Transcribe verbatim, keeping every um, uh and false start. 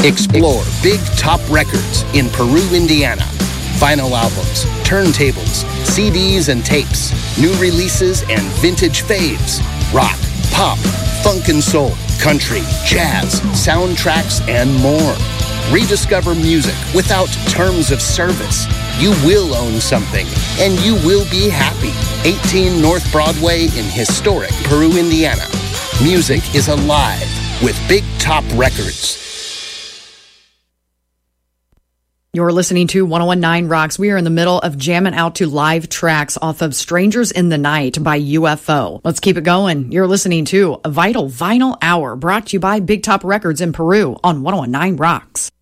Explore Big Top Records in Peru, Indiana. Vinyl albums, turntables, C Ds and tapes, new releases and vintage faves, rock, pop, funk and soul, country, jazz, soundtracks, and more. Rediscover music without terms of service. You will own something, and you will be happy. eighteen North Broadway in historic Peru, Indiana. Music is alive with Big Top Records. You're listening to one oh one point nine Rocks. We are in the middle of jamming out to live tracks off of Strangers in the Night by U F O. Let's keep it going. You're listening to a Vital Vinyl Hour brought to you by Big Top Records in Peru on one oh one point nine Rocks.